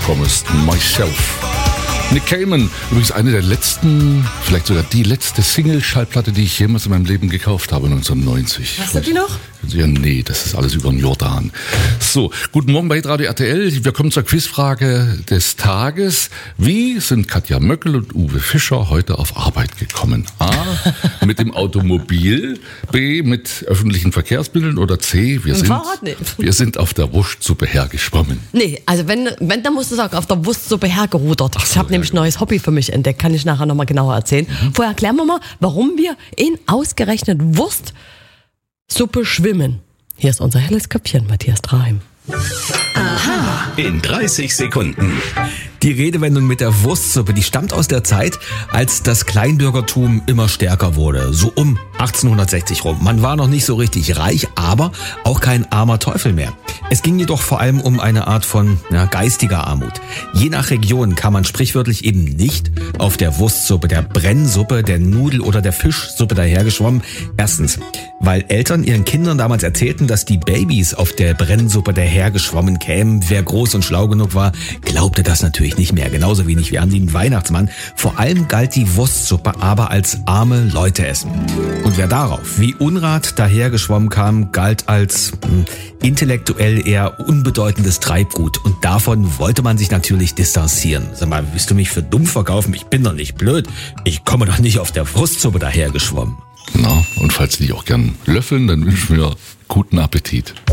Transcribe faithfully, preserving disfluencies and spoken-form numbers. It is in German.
Promised Myself. Nick Cayman, übrigens eine der letzten, vielleicht sogar die letzte Single-Schallplatte, die ich jemals in meinem Leben gekauft habe, neunzehnhundertneunzig. Hast du die noch? Ja, nee, das ist alles über den Jordan. So, guten Morgen bei Radio R T L. Wir kommen zur Quizfrage des Tages. Wie sind Katja Möckel und Uwe Fischer heute auf Arbeit gekommen? A, mit dem Automobil, B, mit öffentlichen Verkehrsmitteln oder C, wir sind, Fahrrad nicht. wir sind auf der Wurstsuppe hergeschwommen. Nee, also wenn, wenn dann musst du sagen, auf der Wurstsuppe hergerudert. So, ich habe ja, nämlich ein genau. neues Hobby für mich entdeckt, kann ich nachher nochmal genauer erzählen. Mhm. Vorher erklären wir mal, warum wir in ausgerechnet Wurstsuppe schwimmen. Hier ist unser helles Köpfchen, Matthias Draheim. Aha. In dreißig Sekunden. Die Redewendung mit der Wurstsuppe, die stammt aus der Zeit, als das Kleinbürgertum immer stärker wurde. So um achtzehnhundertsechzig rum. Man war noch nicht so richtig reich, aber auch kein armer Teufel mehr. Es ging jedoch vor allem um eine Art von ja, geistiger Armut. Je nach Region kam man sprichwörtlich eben nicht auf der Wurstsuppe, der Brennsuppe, der Nudel- oder der Fischsuppe dahergeschwommen. Erstens, weil Eltern ihren Kindern damals erzählten, dass die Babys auf der Brennsuppe dahergeschwommen kämen. Wer groß und schlau genug war, glaubte das natürlich nicht mehr. Genauso wenig wie an den Weihnachtsmann. Vor allem galt die Wurstsuppe aber als arme Leute-Essen. Und wer darauf wie Unrat dahergeschwommen kam, galt als mh, intellektuell eher unbedeutendes Treibgut. Und davon wollte man sich natürlich distanzieren. Sag mal, willst du mich für dumm verkaufen? Ich bin doch nicht blöd. Ich komme doch nicht auf der Wurstsuppe dahergeschwommen. Na, und falls Sie die auch gern löffeln, dann wünschen wir guten Appetit.